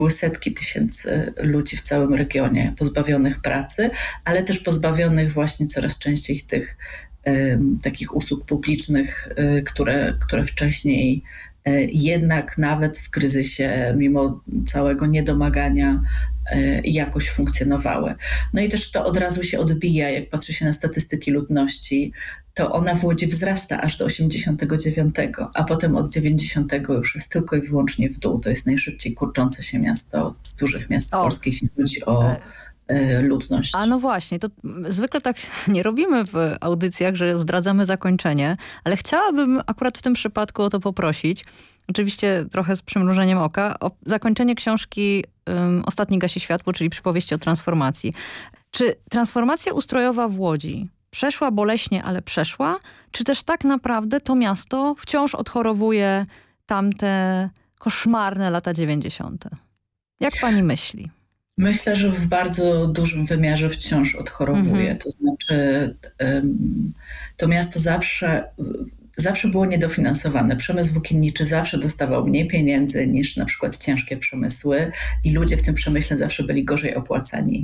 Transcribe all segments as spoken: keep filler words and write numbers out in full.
były setki tysięcy ludzi w całym regionie pozbawionych pracy, ale też pozbawionych właśnie coraz częściej tych y, takich usług publicznych, y, które, które wcześniej y, jednak nawet w kryzysie, mimo całego niedomagania, y, jakoś funkcjonowały. No i też to od razu się odbija, jak patrzy się na statystyki ludności, to ona w Łodzi wzrasta aż do osiemdziesiątego dziewiątego, a potem od dziewięćdziesiątego już jest tylko i wyłącznie w dół. To jest najszybciej kurczące się miasto z dużych miast O. polskich, jeśli chodzi o e, ludność. A no właśnie, to zwykle tak nie robimy w audycjach, że zdradzamy zakończenie, ale chciałabym akurat w tym przypadku o to poprosić. Oczywiście trochę z przymrużeniem oka, o zakończenie książki um, Ostatni gasi światło, czyli przypowieści o transformacji. Czy transformacja ustrojowa w Łodzi przeszła boleśnie, ale przeszła? Czy też tak naprawdę to miasto wciąż odchorowuje tamte koszmarne lata dziewięćdziesiąte? Jak pani myśli? Myślę, że w bardzo dużym wymiarze wciąż odchorowuje. Mhm. To znaczy um, to miasto zawsze... Zawsze było niedofinansowane. Przemysł włókienniczy zawsze dostawał mniej pieniędzy niż na przykład ciężkie przemysły i ludzie w tym przemyśle zawsze byli gorzej opłacani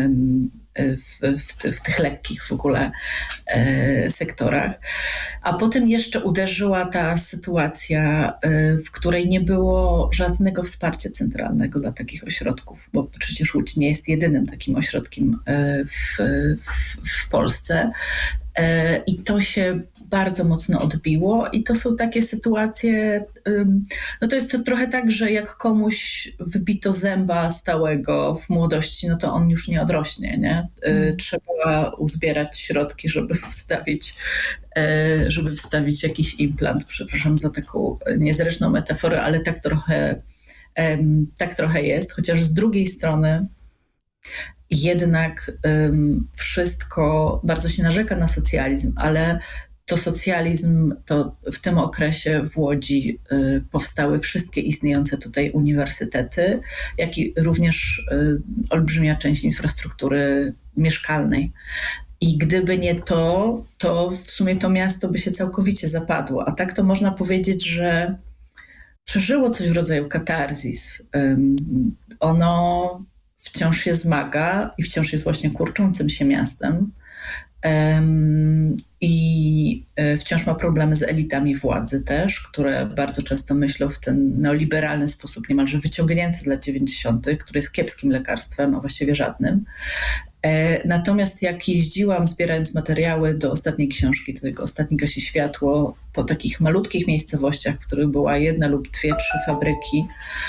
w, w, w tych lekkich w ogóle sektorach. A potem jeszcze uderzyła ta sytuacja, w której nie było żadnego wsparcia centralnego dla takich ośrodków, bo przecież Łódź nie jest jedynym takim ośrodkiem w, w, w Polsce. I to się bardzo mocno odbiło i to są takie sytuacje, no to jest to trochę tak, że jak komuś wybito zęba stałego w młodości, no to on już nie odrośnie, nie? Mm. Trzeba uzbierać środki, żeby wstawić, żeby wstawić jakiś implant, przepraszam za taką niezręczną metaforę, ale tak trochę, tak trochę jest, chociaż z drugiej strony jednak wszystko, bardzo się narzeka na socjalizm, ale to socjalizm, to w tym okresie w Łodzi y, powstały wszystkie istniejące tutaj uniwersytety, jak i również y, olbrzymia część infrastruktury mieszkalnej. I gdyby nie to, to w sumie to miasto by się całkowicie zapadło. A tak to można powiedzieć, że przeżyło coś w rodzaju katarzis. Ym, ono wciąż się zmaga i wciąż jest właśnie kurczącym się miastem. Um, I wciąż ma problemy z elitami władzy też, które bardzo często myślą w ten neoliberalny sposób, niemalże wyciągnięty z lat dziewięćdziesiątych, który jest kiepskim lekarstwem, a właściwie żadnym. E, natomiast jak jeździłam zbierając materiały do ostatniej książki, do tego Ostatni gasi światło, po takich malutkich miejscowościach, w których była jedna lub dwie, trzy fabryki,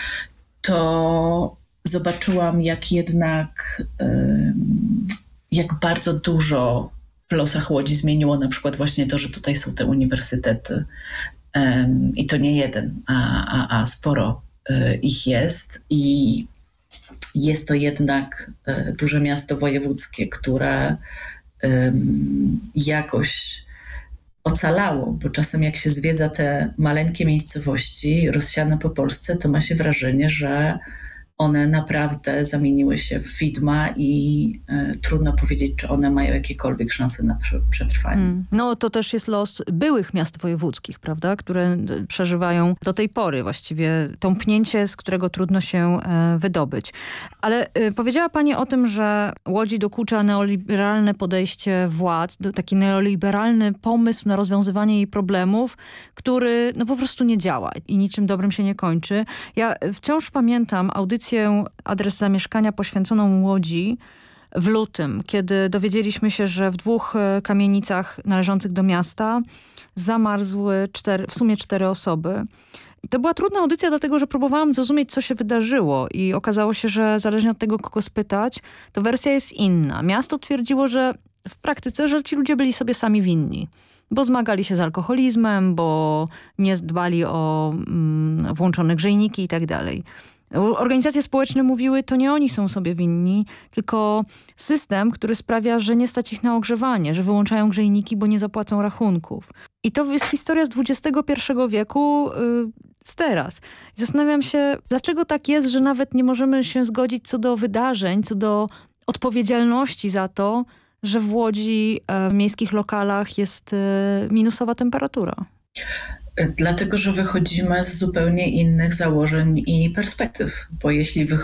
to zobaczyłam, jak jednak um, jak bardzo dużo w losach Łodzi zmieniło na przykład właśnie to, że tutaj są te uniwersytety um, i to nie jeden, a, a, a sporo y, ich jest i jest to jednak y, duże miasto wojewódzkie, które y, jakoś ocalało, bo czasem jak się zwiedza te maleńkie miejscowości rozsiane po Polsce, to ma się wrażenie, że one naprawdę zamieniły się w widma i y, trudno powiedzieć, czy one mają jakiekolwiek szanse na przetrwanie. Mm. No to też jest los byłych miast wojewódzkich, prawda, które przeżywają do tej pory właściwie tąpnięcie, z którego trudno się e, wydobyć. Ale e, powiedziała pani o tym, że Łodzi dokucza neoliberalne podejście władz, taki neoliberalny pomysł na rozwiązywanie jej problemów, który no po prostu nie działa i niczym dobrym się nie kończy. Ja wciąż pamiętam audycję Adres Zamieszkania poświęconą Łodzi w lutym, kiedy dowiedzieliśmy się, że w dwóch kamienicach należących do miasta zamarzły cztery, w sumie cztery osoby. I to była trudna audycja, dlatego że próbowałam zrozumieć, co się wydarzyło i okazało się, że zależnie od tego, kogo spytać, to wersja jest inna. Miasto twierdziło, że w praktyce, że ci ludzie byli sobie sami winni, bo zmagali się z alkoholizmem, bo nie dbali o mm, włączone grzejniki i tak dalej. Organizacje społeczne mówiły, to nie oni są sobie winni, tylko system, który sprawia, że nie stać ich na ogrzewanie, że wyłączają grzejniki, bo nie zapłacą rachunków. I to jest historia z dwudziestego pierwszego wieku yy, z teraz. I zastanawiam się, dlaczego tak jest, że nawet nie możemy się zgodzić co do wydarzeń, co do odpowiedzialności za to, że w Łodzi, w miejskich lokalach jest minusowa temperatura. Dlatego, że wychodzimy z zupełnie innych założeń i perspektyw, bo jeśli